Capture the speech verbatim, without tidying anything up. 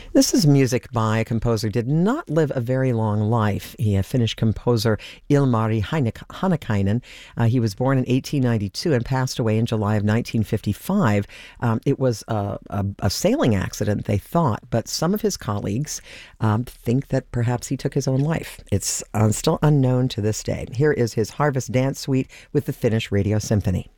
This is music by a composer who did not live a very long life. He, a Finnish composer, Ilmari Heinek- Hannakainen. Uh, he was born in eighteen ninety-two and passed away in July of nineteen fifty-five. Um, it was a, a, a sailing accident, they thought, but some of his colleagues um, think that perhaps he took his own life. It's uh, still unknown to this day. Here is his Harvest Dance Suite with the Finnish Radio Symphony.